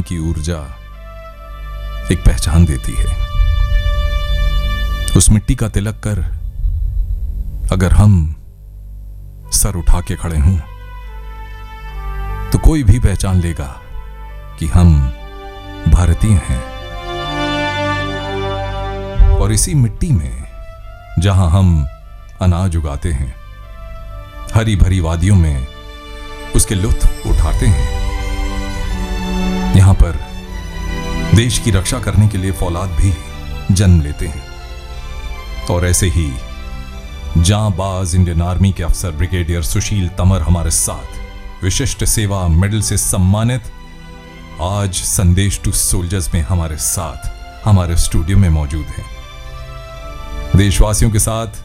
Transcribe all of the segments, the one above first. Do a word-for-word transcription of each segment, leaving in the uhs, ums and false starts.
की ऊर्जा एक पहचान देती है। उस मिट्टी का तिलक कर अगर हम सर उठा के खड़े हों तो कोई भी पहचान लेगा कि हम भारतीय हैं। और इसी मिट्टी में जहां हम अनाज उगाते हैं, हरी भरी वादियों में उसके लुत्फ उठाते हैं, यहां पर देश की रक्षा करने के लिए फौलाद भी जन्म लेते हैं। और ऐसे ही जांबाज इंडियन आर्मी के अफसर ब्रिगेडियर सुशील तंवर हमारे साथ विशिष्ट सेवा मेडल से सम्मानित आज संदेश टू सोल्जर्स में हमारे साथ हमारे स्टूडियो में मौजूद हैं। देशवासियों के साथ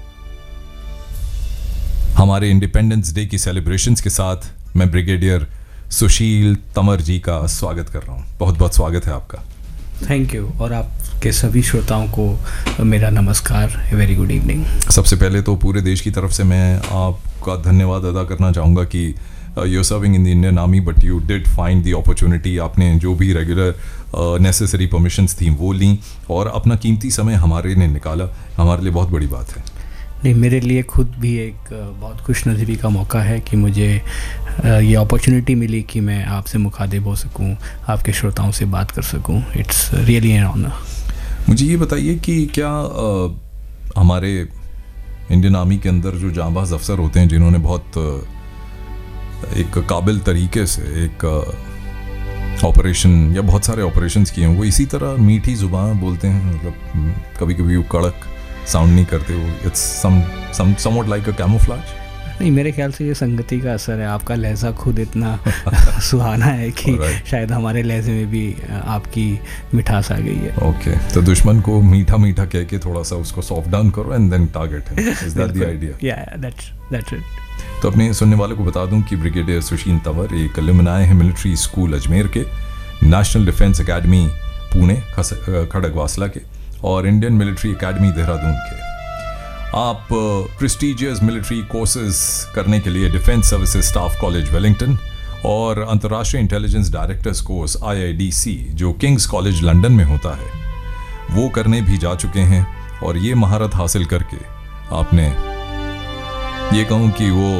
हमारे इंडिपेंडेंस डे की सेलिब्रेशंस के साथ मैं ब्रिगेडियर सुशील तंवर जी का स्वागत कर रहा हूं। बहुत बहुत स्वागत है आपका। Thank you. और आपके सभी श्रोताओं को मेरा नमस्कार, वेरी गुड इवनिंग। सबसे पहले तो पूरे देश की तरफ से मैं आपका धन्यवाद अदा करना चाहूँगा कि you are serving in the Indian army but you did find the opportunity. आपने जो भी रेगुलर नेसेसरी परमिशंस थी वो ली और अपना कीमती समय हमारे ने निकाला, हमारे लिए बहुत बड़ी बात है। नहीं, मेरे लिए खुद भी एक बहुत खुशनसीबी का मौका है कि मुझे ये अपॉर्चुनिटी मिली कि मैं आपसे मुखातिब हो सकूं, आपके श्रोताओं से बात कर सकूं। It's really an honour. मुझे ये बताइए कि क्या आ, हमारे इंडियन आर्मी के अंदर जो जांबाज अफसर होते हैं जिन्होंने बहुत एक काबिल तरीके से एक ऑपरेशन या बहुत सारे ऑपरेशंस किए हैं, वो इसी तरह मीठी ज़ुबान बोलते हैं? मतलब कभी कभी वो कड़क साउंड नहीं करते हो? It's some some somewhat like a camouflage? नहीं, मेरे ख्याल से ये संगति का असर है। आपका लहजा खुद इतना सुहाना है कि right. शायद हमारे लहजे में भी आपकी मिठास आ गई है। Okay okay. तो दुश्मन को मीठा मीठा कह के थोड़ा सा उसको सॉफ्ट डाउन करो and then target him. Is that the idea? या दैट्स दैट्स इट। तो अपने सुनने वालों को बता दूं कि ब्रिगेडियर सुशील तंवर एक अलुमनाई है मिलिट्री स्कूल अजमेर के, national defence academy Pune Khadakwasla के और इंडियन मिलिट्री एकेडमी देहरादून के। आप प्रेस्टिजियस मिलिट्री कोर्सेज करने के लिए defence services staff college Wellington और अंतर्राष्ट्रीय intelligence directors course I I D C जो किंग्स कॉलेज लंदन में होता है वो करने भी जा चुके हैं। और ये महारत हासिल करके आपने ये कहूं कि वो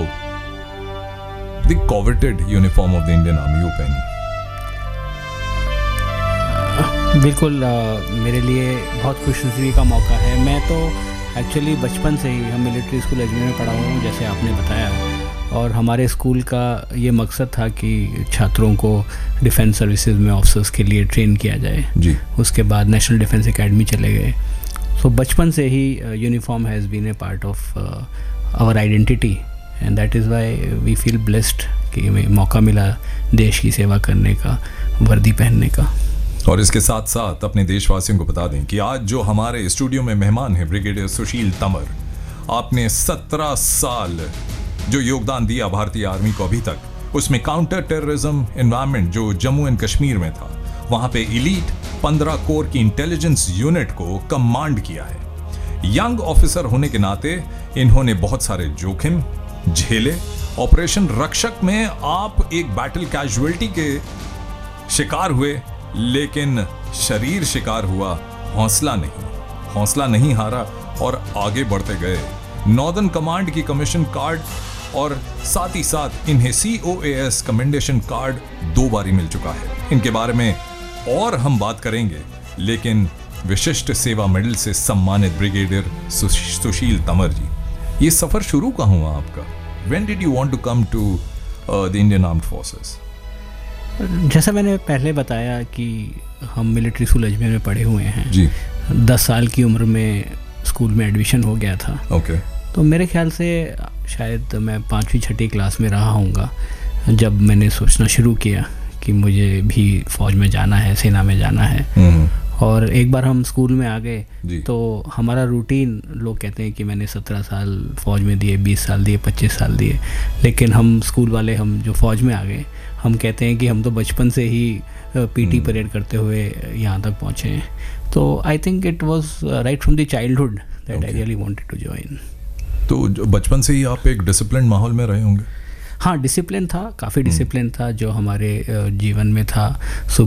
the कॉवेटेड uniform of the Indian army वो पहनी। बिल्कुल, आ, मेरे लिए बहुत खुशनसीबी का मौका है। मैं तो एक्चुअली बचपन से ही हम मिलिट्री स्कूल अजमेर में पढ़ा हूँ, जैसे आपने बताया, और हमारे स्कूल का ये मकसद था कि छात्रों को डिफेंस सर्विसेज में ऑफिसर्स के लिए ट्रेन किया जाए जी। उसके बाद नेशनल डिफेंस एकेडमी चले गए। सो बचपन से ही uniform has been a part of our identity and that is why we feel blessed कि हमें मौका मिला देश की सेवा करने का, वर्दी पहनने का। और इसके साथ साथ अपने देशवासियों को बता दें कि आज जो हमारे स्टूडियो में मेहमान हैं ब्रिगेडियर सुशील तंवर, आपने सत्रह साल जो योगदान दिया भारतीय आर्मी को अभी तक, उसमें काउंटर टेररिज्म एनवायरनमेंट जो जम्मू एंड कश्मीर में था, वहां पे इलीट पंद्रह कोर की इंटेलिजेंस यूनिट को कमांड किया है। यंग ऑफिसर होने के नाते इन्होंने बहुत सारे जोखिम झेले। ऑपरेशन रक्षक में आप एक बैटल कैजुअलिटी के शिकार हुए, लेकिन शरीर शिकार हुआ, हौसला नहीं हौसला नहीं हारा और आगे बढ़ते गए। नॉर्दर्न कमांड की कमीशन कार्ड और साथ ही साथ इन्हें सी ओ ए एस कमेंडेशन कार्ड दो बारी मिल चुका है। इनके बारे में और हम बात करेंगे, लेकिन विशिष्ट सेवा मेडल से सम्मानित ब्रिगेडियर सुशील तंवर जी, ये सफर शुरू कहाँ हुआ आपका? When did you want to come to the Indian armed forces? जैसा मैंने पहले बताया कि हम मिलिट्री स्कूल अजमेर में पढ़े हुए हैं जी। दस साल की उम्र में स्कूल में एडमिशन हो गया था। ओके। तो मेरे ख्याल से शायद मैं पाँचवीं छठी क्लास में रहा हूँगा जब मैंने सोचना शुरू किया कि मुझे भी फ़ौज में जाना है, सेना में जाना है। और एक बार हम स्कूल में आ गए तो हमारा रूटीन, लोग कहते हैं कि मैंने सत्रह साल फ़ौज में दिए, बीस साल दिए, पच्चीस साल दिए, लेकिन हम स्कूल वाले, हम जो फ़ौज में आ गए, हम कहते हैं कि हम तो बचपन से ही पीटी परेड करते हुए यहाँ तक पहुँचे हैं। तो I think it was right from the childhood that I really wanted to join. तो बचपन से ही आप एक डिसिप्लिन माहौल में रहे होंगे? हाँ, डिसिप्लिन था, काफ़ी डिसिप्लिन था जो हमारे जीवन में था।